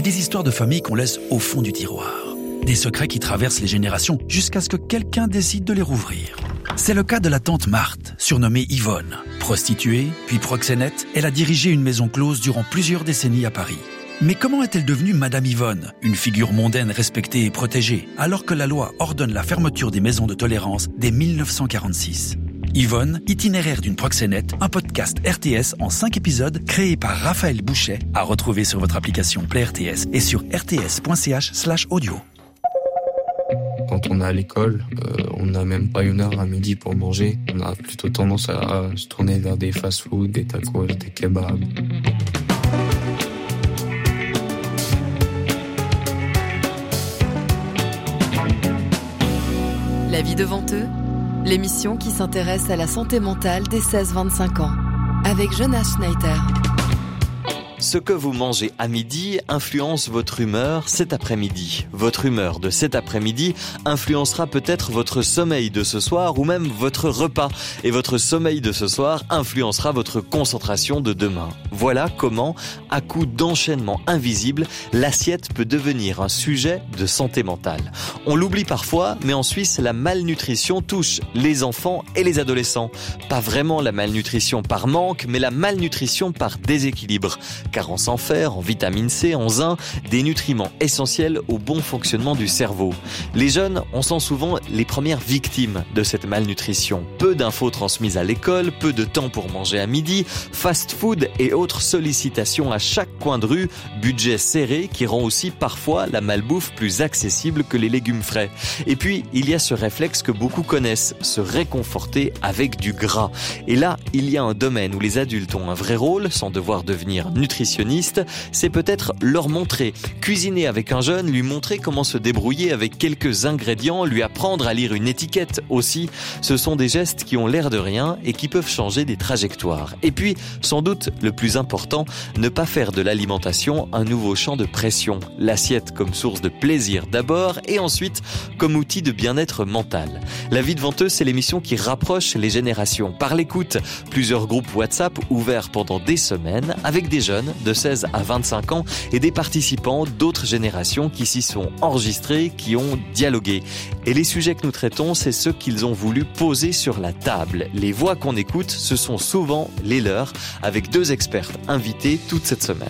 Des histoires de famille qu'on laisse au fond du tiroir. Des secrets qui traversent les générations jusqu'à ce que quelqu'un décide de les rouvrir. C'est le cas de la tante Marthe, surnommée Yvonne. Prostituée, puis proxénète, elle a dirigé une maison close durant plusieurs décennies à Paris. Mais comment est-elle devenue Madame Yvonne, une figure mondaine respectée et protégée, alors que la loi ordonne la fermeture des maisons de tolérance dès 1946 ? Yvonne, itinéraire d'une proxénète, un podcast RTS en 5 épisodes créé par Raphaël Bouchet, à retrouver sur votre application Play RTS et sur rts.ch/audio. Quand on est à l'école, on n'a même pas 1 heure à midi pour manger. On a plutôt tendance à se tourner vers des fast-foods, des tacos, des kebabs. La vie devant eux, l'émission qui s'intéresse à la santé mentale des 16-25 ans, avec Jonas Schneider. Ce que vous mangez à midi influence votre humeur cet après-midi. Votre humeur de cet après-midi influencera peut-être votre sommeil de ce soir ou même votre repas. Et votre sommeil de ce soir influencera votre concentration de demain. Voilà comment, à coup d'enchaînement invisible, l'assiette peut devenir un sujet de santé mentale. On l'oublie parfois, mais en Suisse, la malnutrition touche les enfants et les adolescents. Pas vraiment la malnutrition par manque, mais la malnutrition par déséquilibre. Car en sang fer, en vitamine C, en zinc, des nutriments essentiels au bon fonctionnement du cerveau. Les jeunes en sont souvent les premières victimes de cette malnutrition. Peu d'infos transmises à l'école, peu de temps pour manger à midi, fast-food et autres sollicitations à chaque coin de rue, budget serré qui rend aussi parfois la malbouffe plus accessible que les légumes frais. Et puis, il y a ce réflexe que beaucoup connaissent, se réconforter avec du gras. Et là, il y a un domaine où les adultes ont un vrai rôle, sans devoir devenir nutritionniste, c'est peut-être leur montrer. Cuisiner avec un jeune, lui montrer comment se débrouiller avec quelques ingrédients, lui apprendre à lire une étiquette aussi. Ce sont des gestes qui ont l'air de rien et qui peuvent changer des trajectoires. Et puis, sans doute, le plus important, ne pas faire de l'alimentation un nouveau champ de pression. L'assiette comme source de plaisir d'abord et ensuite comme outil de bien-être mental. La vie devant eux, c'est l'émission qui rapproche les générations. Par l'écoute, plusieurs groupes WhatsApp ouverts pendant des semaines avec des jeunes de 16 à 25 ans et des participants d'autres générations qui s'y sont enregistrés, qui ont dialogué. Et les sujets que nous traitons, c'est ceux qu'ils ont voulu poser sur la table. Les voix qu'on écoute, ce sont souvent les leurs, avec 2 expertes invitées toute cette semaine.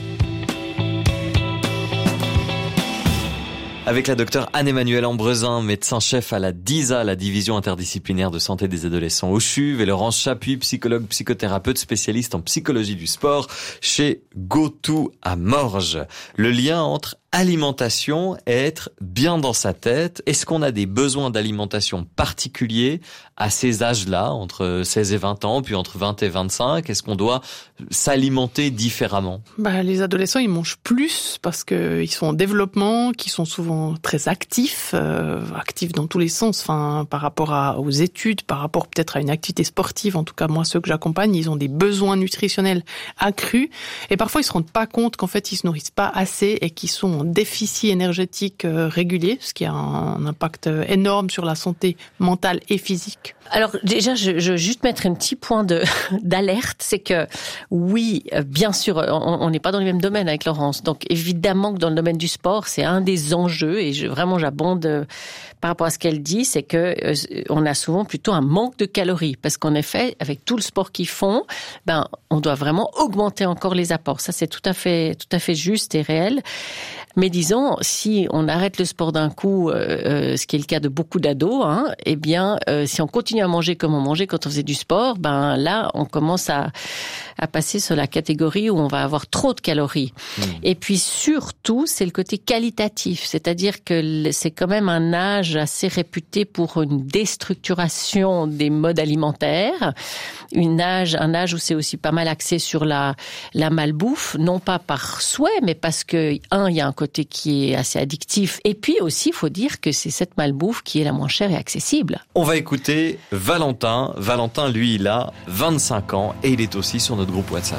Avec la docteure Anne-Emmanuelle Ambresin, médecin-chef à la DISA, la division interdisciplinaire de santé des adolescents au CHUV, et Laurence Chapuis, psychologue, psychothérapeute, spécialiste en psychologie du sport chez GoTo à Morges. Le lien entre alimentation et être bien dans sa tête. Est-ce qu'on a des besoins d'alimentation particuliers à ces âges-là, entre 16 et 20 ans, puis entre 20 et 25? Est-ce qu'on doit s'alimenter différemment? Les adolescents, ils mangent plus parce qu'ils sont en développement, qu'ils sont souvent très actifs, actifs dans tous les sens, par rapport aux études, par rapport peut-être à une activité sportive. En tout cas, moi, ceux que j'accompagne, ils ont des besoins nutritionnels accrus. Et parfois, ils se rendent pas compte qu'en fait, ils se nourrissent pas assez et qu'ils sont en déficit énergétique régulier, ce qui a un impact énorme sur la santé mentale et physique. Alors déjà, je veux juste mettre un petit point d'alerte, c'est que oui, bien sûr, on n'est pas dans le même domaine avec Laurence, donc évidemment que dans le domaine du sport, c'est un des enjeux, et j'abonde par rapport à ce qu'elle dit, c'est que on a souvent plutôt un manque de calories, parce qu'en effet, avec tout le sport qu'ils font, on doit vraiment augmenter encore les apports. Ça, c'est tout à fait juste et réel. Mais disons, si on arrête le sport d'un coup, ce qui est le cas de beaucoup d'ados, si on continue à manger comme on mangeait quand on faisait du sport, là, on commence à passer sur la catégorie où on va avoir trop de calories. Et puis surtout, c'est le côté qualitatif, c'est-à-dire que c'est quand même un âge assez réputé pour une déstructuration des modes alimentaires, un âge où c'est aussi pas mal axé sur la malbouffe, non pas par souhait, mais parce que, il y a un côté qui est assez addictif, et puis aussi, il faut dire que c'est cette malbouffe qui est la moins chère et accessible. On va écouter Valentin. Valentin, lui, il a 25 ans et il est aussi sur notre groupe WhatsApp.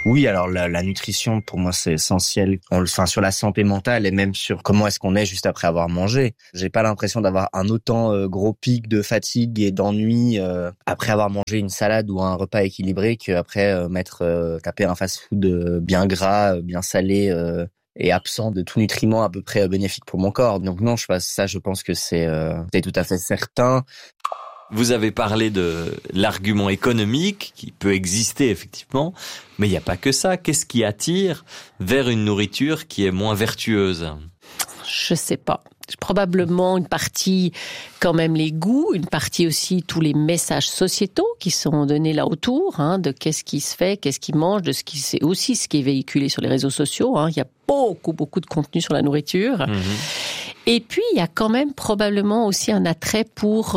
Oui, alors la nutrition, pour moi, c'est essentiel. Sur la santé mentale et même sur comment est-ce qu'on est juste après avoir mangé. J'ai pas l'impression d'avoir un autant gros pic de fatigue et d'ennui après avoir mangé une salade ou un repas équilibré qu'après taper un fast-food bien gras, bien salé et absent de tout nutriment à peu près bénéfique pour mon corps. Donc non, je pense que c'est tout à fait certain. Vous avez parlé de l'argument économique qui peut exister effectivement, mais il n'y a pas que ça. Qu'est-ce qui attire vers une nourriture qui est moins vertueuse ? Je sais pas. Probablement une partie quand même les goûts, une partie aussi tous les messages sociétaux qui sont donnés là autour, de qu'est-ce qui se fait, qu'est-ce qui mange, de ce qui c'est aussi ce qui est véhiculé sur les réseaux sociaux. Il y a beaucoup de contenu sur la nourriture. Et puis, il y a quand même probablement aussi un attrait pour...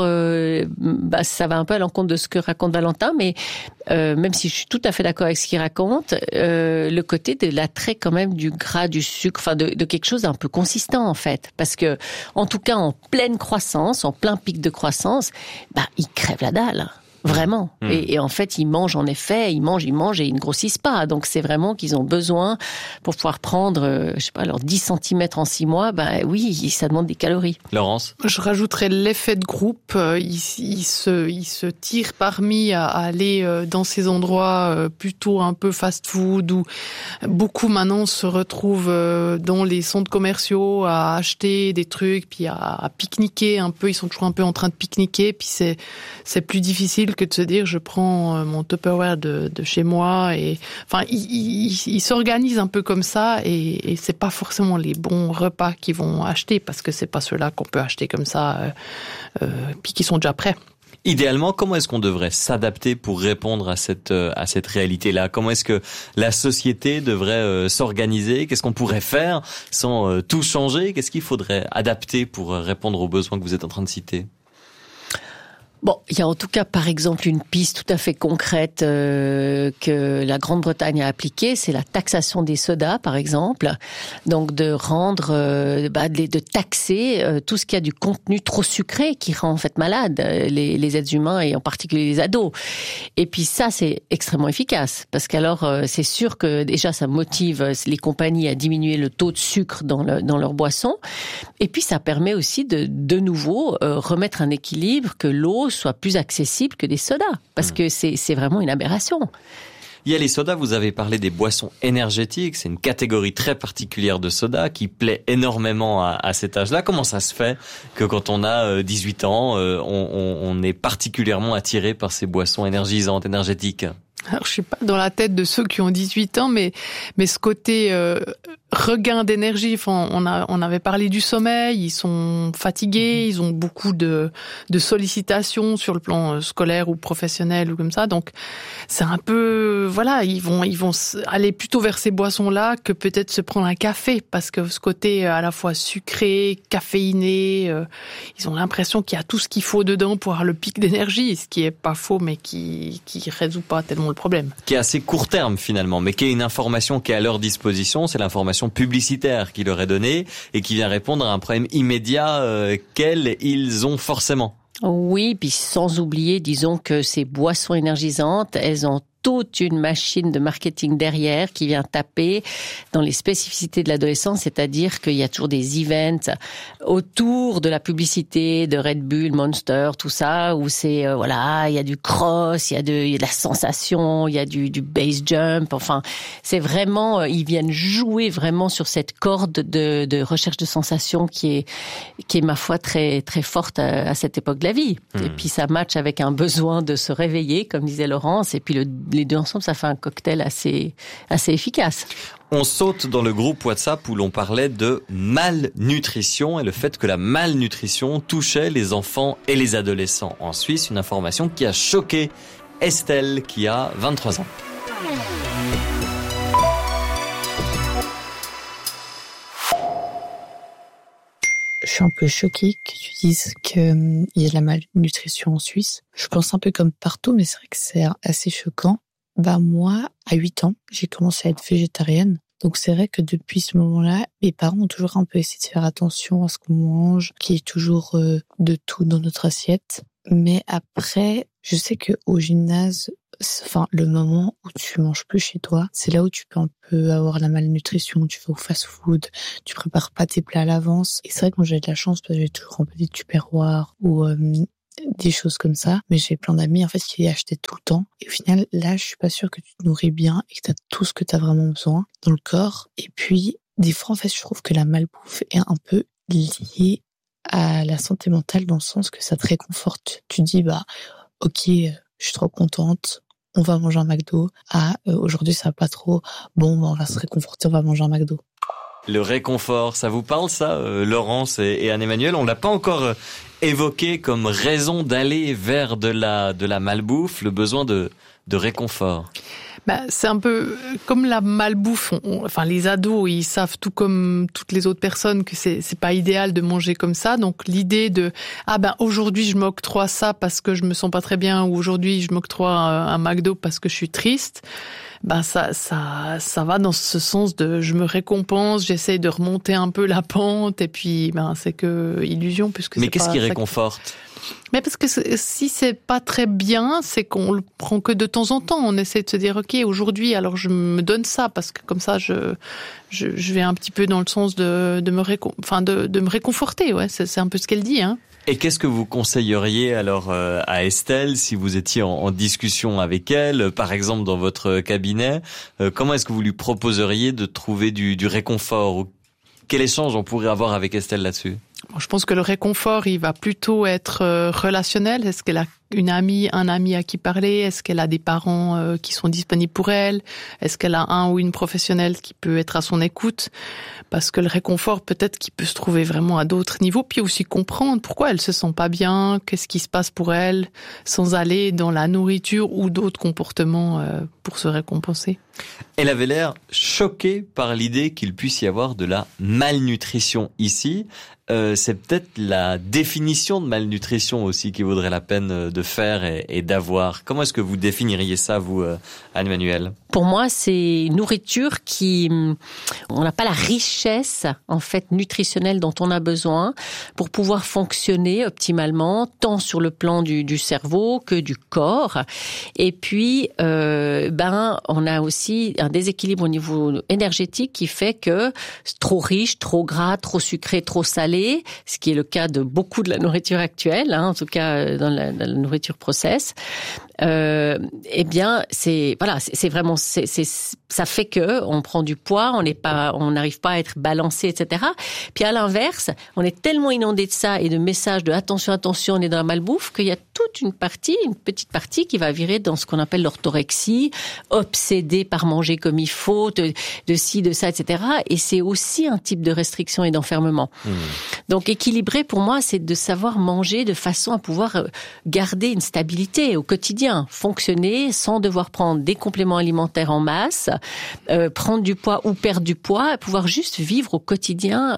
ça va un peu à l'encontre de ce que raconte Valentin, mais même si je suis tout à fait d'accord avec ce qu'il raconte, le côté de l'attrait quand même du gras, du sucre, de quelque chose d'un peu consistant en fait. Parce que, en tout cas, en pleine croissance, en plein pic de croissance, ils crèvent la dalle. Vraiment. Et en fait, ils mangent en effet, ils mangent et ils ne grossissent pas. Donc, c'est vraiment qu'ils ont besoin pour pouvoir prendre, leurs 10 cm en 6 mois. Oui, ça demande des calories. Laurence ? Je rajouterais l'effet de groupe. Ils se tirent parmi à aller dans ces endroits plutôt un peu fast-food où beaucoup maintenant se retrouvent dans les centres commerciaux à acheter des trucs puis à pique-niquer un peu. Ils sont toujours un peu en train de pique-niquer puis c'est plus difficile que de se dire je prends mon Tupperware de chez moi et ils s'organisent un peu comme ça et c'est pas forcément les bons repas qu'ils vont acheter parce que c'est pas ceux-là qu'on peut acheter comme ça puis qui sont déjà prêts. Idéalement, comment est-ce qu'on devrait s'adapter pour répondre à cette réalité-là ? Comment est-ce que la société devrait s'organiser ? Qu'est-ce qu'on pourrait faire sans tout changer ? Qu'est-ce qu'il faudrait adapter pour répondre aux besoins que vous êtes en train de citer ? Bon, il y a en tout cas, par exemple, une piste tout à fait concrète que la Grande-Bretagne a appliquée, c'est la taxation des sodas, par exemple. Donc, de rendre, de taxer tout ce qui a du contenu trop sucré qui rend en fait malade les êtres humains et en particulier les ados. Et puis ça, c'est extrêmement efficace parce qu'alors, c'est sûr que déjà, ça motive les compagnies à diminuer le taux de sucre dans leurs boissons. Et puis, ça permet aussi de nouveau remettre un équilibre que l'eau soit plus accessible que des sodas, parce que c'est vraiment une aberration. Il y a les sodas, vous avez parlé des boissons énergétiques, c'est une catégorie très particulière de sodas qui plaît énormément à cet âge-là. Comment ça se fait que quand on a 18 ans, on est particulièrement attiré par ces boissons énergisantes, énergétiques ? Alors, je suis pas dans la tête de ceux qui ont 18 ans, mais ce côté regain d'énergie, on avait parlé du sommeil, ils sont fatigués, ils ont beaucoup de sollicitations sur le plan scolaire ou professionnel ou comme ça. Donc, c'est un peu, ils vont aller plutôt vers ces boissons-là que peut-être se prendre un café, parce que ce côté à la fois sucré, caféiné, ils ont l'impression qu'il y a tout ce qu'il faut dedans pour avoir le pic d'énergie, ce qui est pas faux, mais qui résout pas tellement le problème. Qui est assez court terme finalement, mais qui est une information qui est à leur disposition, c'est l'information publicitaire qui leur est donnée et qui vient répondre à un problème immédiat qu'ils ont forcément. Oui, puis sans oublier, disons que ces boissons énergisantes, elles ont toute une machine de marketing derrière qui vient taper dans les spécificités de l'adolescence, c'est-à-dire qu'il y a toujours des events autour de la publicité de Red Bull, Monster, tout ça, où c'est, il y a du cross, il y a de la sensation, il y a du base jump, enfin, c'est vraiment, ils viennent jouer vraiment sur cette corde de recherche de sensation qui est, ma foi, très, très forte à cette époque de la vie. Et puis, ça match avec un besoin de se réveiller, comme disait Laurence, et puis les deux ensemble, ça fait un cocktail assez efficace. On saute dans le groupe WhatsApp où l'on parlait de malnutrition et le fait que la malnutrition touchait les enfants et les adolescents en Suisse. Une information qui a choqué Estelle, qui a 23 ans. Je suis un peu choquée que tu dises qu'il y a de la malnutrition en Suisse. Je pense un peu comme partout, mais c'est vrai que c'est assez choquant. Moi, à 8 ans, j'ai commencé à être végétarienne. Donc c'est vrai que depuis ce moment-là, mes parents ont toujours un peu essayé de faire attention à ce qu'on mange, qu'il y ait toujours de tout dans notre assiette. Mais après, je sais qu'au gymnase, le moment où tu manges plus chez toi, c'est là où tu peux un peu avoir la malnutrition. Tu vas au fast-food, tu prépares pas tes plats à l'avance. Et c'est vrai que moi j'ai de la chance parce que j'ai toujours un petit tupperware ou des choses comme ça. Mais j'ai plein d'amis en fait qui achetaient tout le temps. Et au final, là, je suis pas sûre que tu te nourris bien et que t'as tout ce que t'as vraiment besoin dans le corps. Et puis, des fois, en fait, je trouve que la malbouffe est un peu liée à la santé mentale dans le sens que ça te réconforte. Tu dis, ok, je suis trop contente, on va manger un McDo. Aujourd'hui ça va pas trop, on va se réconforter, on va manger un McDo. Le réconfort, ça vous parle ça, Laurence et Anne-Emmanuelle? On l'a pas encore évoqué comme raison d'aller vers de la malbouffe, le besoin de réconfort. C'est un peu comme la malbouffe. Les ados, ils savent tout comme toutes les autres personnes que c'est pas idéal de manger comme ça. Donc l'idée de aujourd'hui je m'octroie ça parce que je me sens pas très bien, ou aujourd'hui je m'octroie un McDo parce que je suis triste. Ça va dans ce sens de je me récompense, j'essaye de remonter un peu la pente, et puis c'est que illusion puisque. Mais qu'est-ce qui réconforte? Mais parce que si c'est pas très bien, c'est qu'on le prend que de temps en temps. On essaie de se dire, ok, aujourd'hui, alors je me donne ça parce que comme ça, je vais un petit peu dans le sens de me réconforter. Ouais, c'est un peu ce qu'elle dit, hein. Et qu'est-ce que vous conseilleriez alors à Estelle si vous étiez en discussion avec elle, par exemple dans votre cabinet? Comment est-ce que vous lui proposeriez de trouver du réconfort? Ou quel échange on pourrait avoir avec Estelle là-dessus? Je pense que le réconfort, il va plutôt être relationnel. Est-ce qu'elle a une amie, un ami à qui parler? Est-ce qu'elle a des parents qui sont disponibles pour elle? Est-ce qu'elle a un ou une professionnelle qui peut être à son écoute? Parce que le réconfort, peut-être qu'il peut se trouver vraiment à d'autres niveaux, puis aussi comprendre pourquoi elle se sent pas bien, qu'est-ce qui se passe pour elle, sans aller dans la nourriture ou d'autres comportements pour se récompenser. Elle avait l'air choquée par l'idée qu'il puisse y avoir de la malnutrition ici. C'est peut-être la définition de malnutrition aussi qui vaudrait la peine de faire et d'avoir. Comment est-ce que vous définiriez ça, vous, Anne-Emmanuelle? Pour moi, c'est une nourriture on n'a pas la richesse, en fait, nutritionnelle dont on a besoin pour pouvoir fonctionner optimalement, tant sur le plan du cerveau que du corps. Et puis, on a aussi un déséquilibre au niveau énergétique qui fait que c'est trop riche, trop gras, trop sucré, trop salé, ce qui est le cas de beaucoup de la nourriture actuelle, en tout cas dans la nourriture process. C'est vraiment, ça fait que on prend du poids, on n'arrive pas à être balancé, etc. Puis à l'inverse, on est tellement inondé de ça et de messages de attention, on est dans la malbouffe, qu'il y a toute une petite partie qui va virer dans ce qu'on appelle l'orthorexie, obsédé par manger comme il faut, de ci, de ça, etc. Et c'est aussi un type de restriction et d'enfermement. Donc équilibré, pour moi, c'est de savoir manger de façon à pouvoir garder une stabilité au quotidien, fonctionner sans devoir prendre des compléments alimentaires en masse, prendre du poids ou perdre du poids, pouvoir juste vivre au quotidien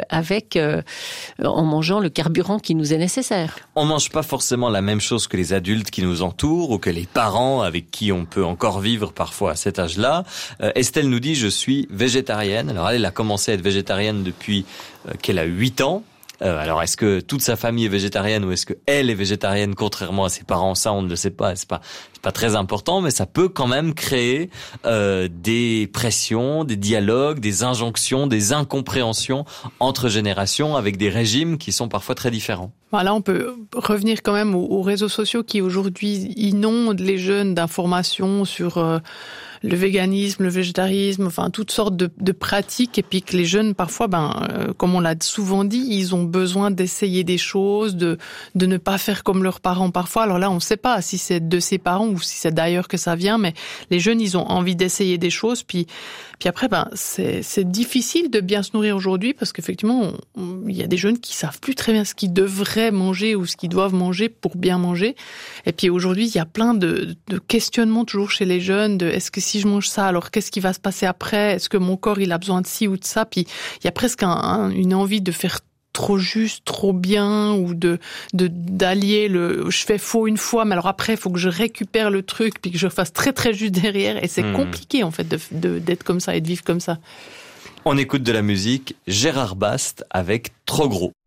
en mangeant le carburant qui nous est nécessaire. On mange pas forcément la même chose que les adultes qui nous entourent ou que les parents avec qui on peut encore vivre parfois à cet âge-là. Estelle nous dit, je suis végétarienne. Alors elle a commencé à être végétarienne depuis qu'elle a 8 ans. Alors, est-ce que toute sa famille est végétarienne ou est-ce que elle est végétarienne contrairement à ses parents? Ça, on ne le sait pas. C'est pas très important, mais ça peut quand même créer des pressions, des dialogues, des injonctions, des incompréhensions entre générations avec des régimes qui sont parfois très différents. Là, on peut revenir quand même aux réseaux sociaux qui aujourd'hui inondent les jeunes d'informations sur le véganisme, le végétarisme, enfin toutes sortes de pratiques, et puis que les jeunes parfois, comme on l'a souvent dit, ils ont besoin d'essayer des choses, de ne pas faire comme leurs parents parfois. Alors là, on ne sait pas si c'est de ses parents ou si c'est d'ailleurs que ça vient, mais les jeunes, ils ont envie d'essayer des choses, puis après, c'est difficile de bien se nourrir aujourd'hui parce qu'effectivement, il y a des jeunes qui savent plus très bien ce qu'ils devraient manger ou ce qu'ils doivent manger pour bien manger. Et puis aujourd'hui, il y a plein de questionnements toujours chez les jeunes de est-ce que si je mange ça, alors qu'est-ce qui va se passer après? Est-ce que mon corps, il a besoin de ci ou de ça? Puis il y a presque une envie de faire trop juste, trop bien, ou d'allier je fais faux une fois, mais alors après, il faut que je récupère le truc, puis que je fasse très très juste derrière, et c'est compliqué en fait d'être comme ça et de vivre comme ça. On écoute de la musique, Gérard Bast avec Trop Gros.